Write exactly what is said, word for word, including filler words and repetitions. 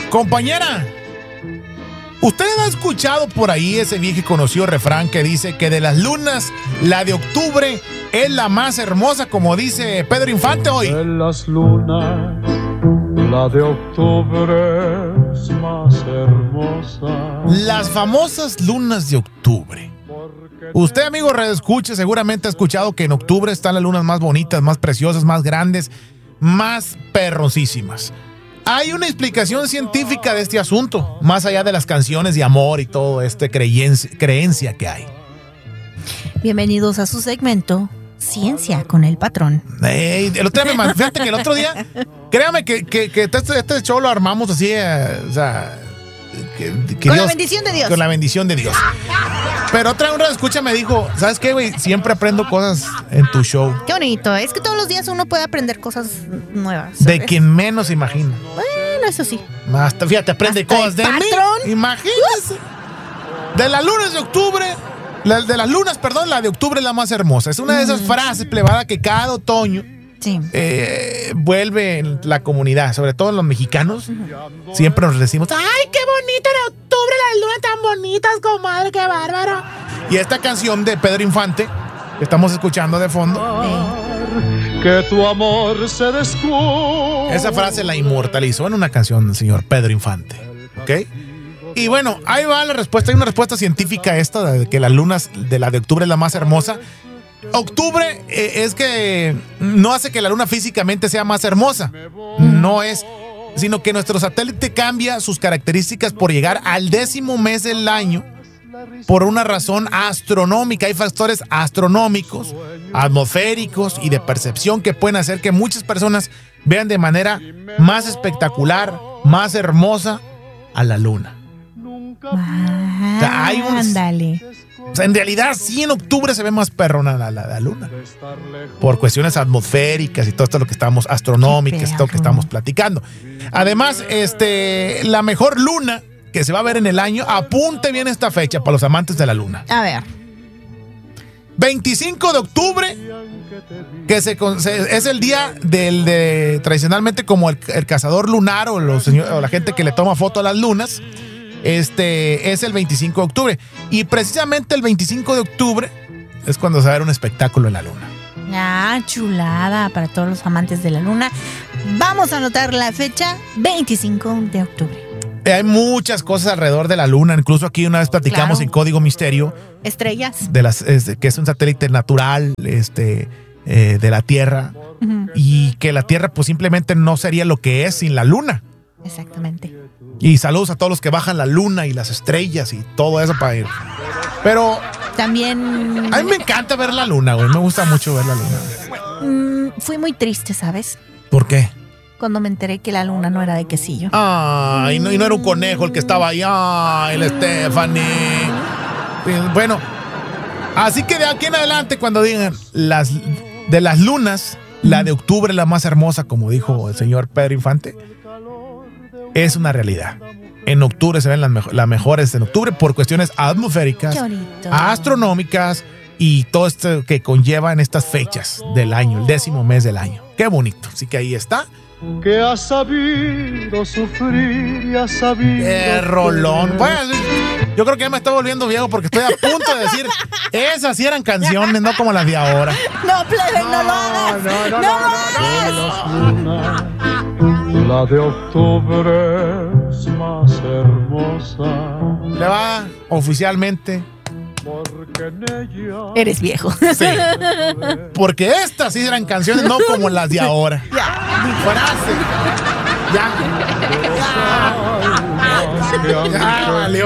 Compañera, ¿usted ha escuchado por ahí ese viejo y conocido refrán que dice que de las lunas, la de octubre es la más hermosa, como dice Pedro Infante hoy? De las lunas, la de octubre es más hermosa. Las famosas lunas de octubre. Usted, amigo redescuche, seguramente ha escuchado que en octubre están las lunas más bonitas, más preciosas, más grandes, más perrosísimas. Hay una explicación científica de este asunto, más allá de las canciones de amor y todo este creencia, creencia que hay. Bienvenidos a su segmento Ciencia con el Patrón. Hey, el otro día me, fíjate que el otro día, créame que, que, que este, este show lo armamos así, eh, o sea, que, que con Dios, la bendición de Dios. Con la bendición de Dios. Pero otra vez escucha me dijo, ¿sabes qué, güey? Siempre aprendo cosas en tu show. Qué bonito, es que todos los días uno puede aprender cosas nuevas. De quien menos imagina. Bueno, eso sí. Hasta, fíjate, aprende Hasta cosas de patrón. mí. Imagínese. De las lunas de octubre, la, de las lunas, perdón, la de octubre es la más hermosa. Es una de esas frases plebadas que cada otoño sí. eh, vuelve en la comunidad, sobre todo en los mexicanos. Uh-huh. Siempre nos decimos, ¡ay, qué bonito en octubre, las lunas tan bonitas, comadre, qué bárbaro! Y esta canción de Pedro Infante, que estamos escuchando de fondo, eh. que tu amor se descubra. Esa frase la inmortalizó en una canción del señor Pedro Infante, ¿ok? Y bueno, ahí va la respuesta. Hay una respuesta científica esta de que las lunas de la de octubre es la más hermosa. Octubre eh, es que no hace que la luna físicamente sea más hermosa. No es, sino que nuestro satélite cambia sus características por llegar al décimo mes del año por una razón astronómica. Hay factores astronómicos, atmosféricos y de percepción que pueden hacer que muchas personas vean de manera más espectacular, más hermosa a la luna. Ah, o sea, hay un, ándale. O sea, en realidad sí en octubre se ve más perrona la, la, la luna. Por cuestiones atmosféricas y todo esto lo que estamos, astronómicas, todo lo que estamos platicando. Además, este, la mejor luna que se va a ver en el año, apunte bien esta fecha para los amantes de la luna. A ver. veinticinco de octubre, que se, se, es el día del de, tradicionalmente como el, el cazador lunar o, los, o la gente que le toma foto a las lunas. Este es el veinticinco de octubre. Y precisamente el veinticinco de octubre es cuando se va a ver un espectáculo en la luna. Ah, chulada para todos los amantes de la luna. Vamos a anotar la fecha veinticinco de octubre. Hay muchas cosas alrededor de la luna. Incluso aquí una vez platicamos claro. en Código Misterio. Estrellas. De las, es, que es un satélite natural este, eh, de la Tierra. Uh-huh. Y que la Tierra pues simplemente no sería lo que es sin la luna. Exactamente. Y saludos a todos los que bajan la luna y las estrellas y todo eso para ir. Pero también a mí me encanta ver la luna, güey. Me gusta mucho ver la luna. Mm, fui muy triste, ¿sabes? ¿Por qué? Cuando me enteré que la luna no era de quesillo. Ay, no, y no era un conejo el que estaba ahí. Ay, el Stephanie. Bueno, así que de aquí en adelante, cuando digan las de las lunas, la de octubre es la más hermosa, como dijo el señor Pedro Infante, es una realidad. En octubre se ven las, mejo- las mejores en octubre por cuestiones atmosféricas, astronómicas y todo esto que conllevan estas fechas del año, el décimo mes del año. Qué bonito. Así que ahí está. Que ha sabido sufrir y ha sabido. ¡Qué rolón! Pues, yo creo que ya me estoy volviendo viejo porque estoy a punto de decir, esas sí eran canciones, no como las de ahora. No, plebe, no, no lo hagas. No, no, no, no, no, no. La de octubre es más hermosa. Le va oficialmente. Eres viejo. Sí. Porque estas sí eran canciones, no como las de ahora. Ya. Frase. Ya. Ya. Ya, valió.